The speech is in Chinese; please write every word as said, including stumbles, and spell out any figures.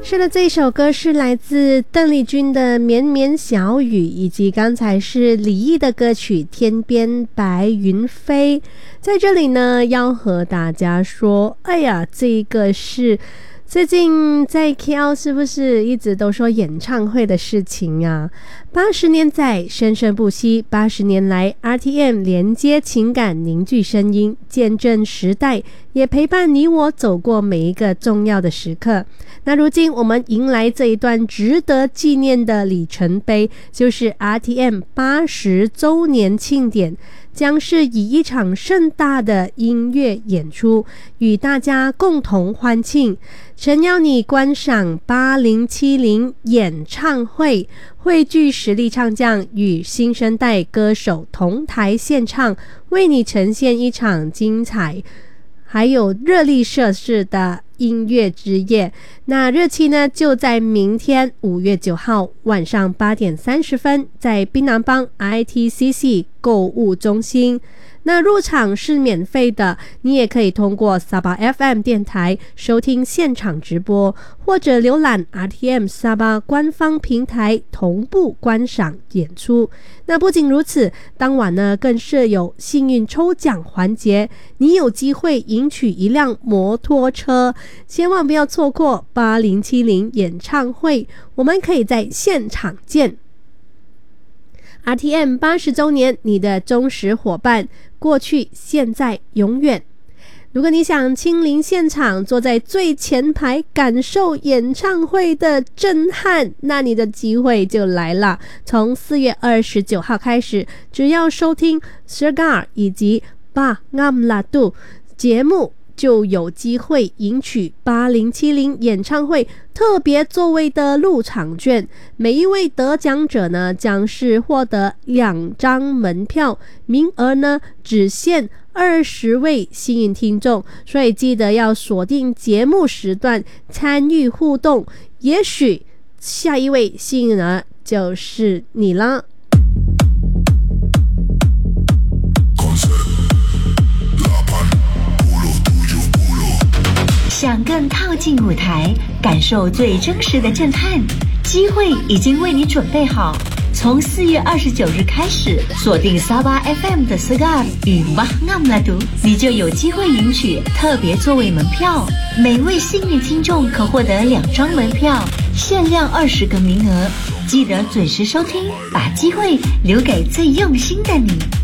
是的，这一首歌是来自邓丽君的《绵绵小雨》，以及刚才是李毅的歌曲《天边白云飞》。在这里呢，要和大家说，哎呀，这个是最近在 K L 是不是一直都说演唱会的事情啊？八十年在，生生不息，八十年来 R T M 连接情感，凝聚声音，见证时代，也陪伴你我走过每一个重要的时刻。那如今我们迎来这一段值得纪念的里程碑，就是 R T M 八十周年庆典，将是以一场盛大的音乐演出与大家共同欢庆，诚邀你观赏八零七零演唱会，汇聚实力唱将与新生代歌手同台献唱，为你呈现一场精彩还有热力设施的音乐之夜。那日期呢，就在明天五月九号晚上八点三十分，在槟榔帮 I T C C 购物中心。那入场是免费的，你也可以通过 Sabah F M 电台收听现场直播，或者浏览 R T M Sabah 官方平台同步观赏演出。那不仅如此，当晚呢更设有幸运抽奖环节，你有机会赢取一辆摩托车，千万不要错过八零七零演唱会，我们可以在现场见。R T M 八十周年，你的忠实伙伴，过去、现在、永远。如果你想亲临现场，坐在最前排感受演唱会的震撼，那你的机会就来了。从四月二十九号开始，只要收听 Sergar 以及 Bah Ngam Latu 节目，就有机会赢取八零七零演唱会特别座位的入场券。每一位得奖者呢，将是获得两张门票，名额呢只限二十位幸运听众，所以记得要锁定节目时段参与互动，也许下一位幸运儿就是你了。 想更靠近舞台，感受最真实的震撼，机会已经为你准备好。从四月二十九日开始，锁定 Sabah F M 的 Sergar 与 Bah Ngam Latu， 你就有机会赢取特别座位门票。每位幸运听众可获得两张门票，限量二十个名额。记得准时收听，把机会留给最用心的你。